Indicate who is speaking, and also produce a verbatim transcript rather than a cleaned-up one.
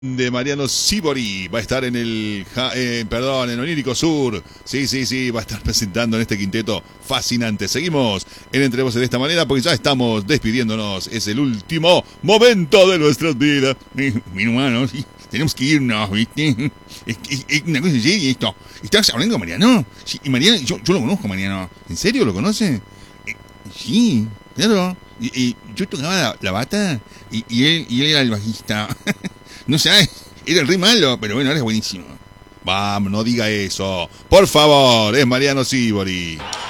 Speaker 1: De Mariano Sibori va a estar en el, eh, perdón, en Onírico Sur. Sí, sí, sí, va a estar presentando en este quinteto fascinante. Seguimos en Entre Voces de esta manera porque ya estamos despidiéndonos. Es el último momento de nuestras vidas. Mi hermano, sí, tenemos que irnos, ¿viste? Es, es, es una cosa seria esto. ¿Estabas hablando con Mariano? Sí, y Mariano, yo, yo lo conozco, Mariano. ¿En serio lo conoce? Eh, sí, claro. Y, y yo tocaba la, la bata y, y, él, y él era el bajista. No sé, era el re malo, pero bueno, ahora es buenísimo. Vamos, no diga eso. Por favor, es Mariano Sibori.